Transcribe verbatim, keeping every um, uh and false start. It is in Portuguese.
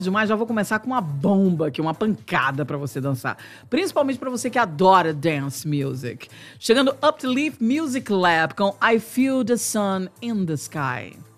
Mas já vou começar com uma bomba aqui, uma pancada pra você dançar. Principalmente pra você que adora dance music. Chegando Uplift Music Lab com I Feel the Sun in the Sky.